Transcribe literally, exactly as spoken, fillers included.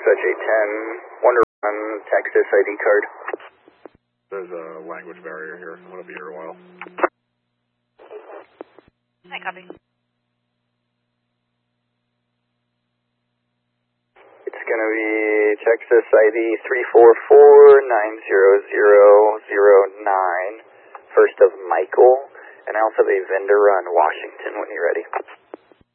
J ten, Wonder Run, Texas I D card. There's a language barrier here. I'm going to be here a while. Hi, copy. It's going to be Texas I D three four four nine zero zero zero nine, first of Michael, and I also have a vendor on Washington when you're ready.